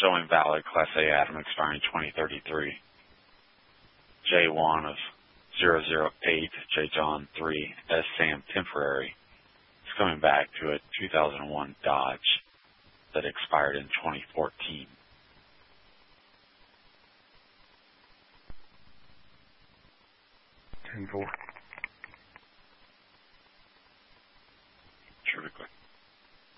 showing valid Class A Atom expiring 2033. J1 of 008 J John 3 S Sam temporary. It's coming back to a 2001 Dodge that expired in 2014. 10-4.